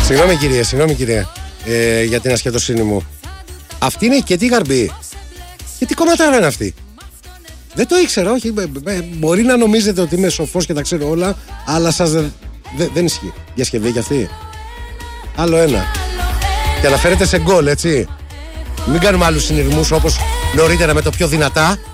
Συγγνώμη κύριε, για την ασχετοσύνη μου. Αυτή είναι και τι γαρμπή. Και τι κομματάρα είναι αυτή. Δεν το ήξερα, όχι. Μπορεί να νομίζετε ότι είμαι σοφός και τα ξέρω όλα, αλλά σας δεν ισχύει. Διασκευή κι αυτή. Άλλο ένα. Και αναφέρεται σε γκολ, έτσι. Μην κάνουμε άλλους συνειρμούς όπως νωρίτερα με το πιο δυνατά.